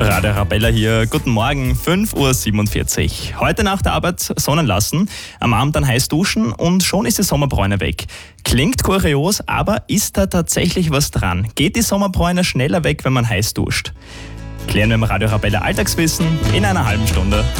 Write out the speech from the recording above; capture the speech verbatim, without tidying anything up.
Radio Arabella hier. Guten Morgen, fünf Uhr siebenundvierzig. Heute nach der Arbeit sonnen lassen, am Abend dann heiß duschen und schon ist die Sommerbräune weg. Klingt kurios, aber ist da tatsächlich was dran? Geht die Sommerbräune schneller weg, wenn man heiß duscht? Klären wir im Radio Arabella Alltagswissen in einer halben Stunde.